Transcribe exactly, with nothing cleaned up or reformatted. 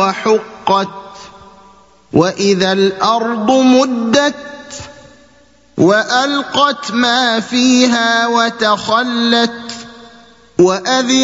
وحقت وإذا الأرض مدت وألقت ما فيها وتخلت وأذنت